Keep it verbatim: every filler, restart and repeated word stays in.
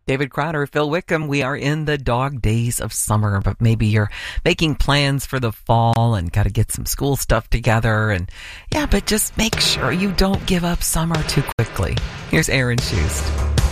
David Crowder, Phil Wickham, we are in the dog days of summer, but maybe you're making plans for the fall and got to get some school stuff together. And yeah, but just make sure you don't give up summer too quickly. Here's Aaron Shust.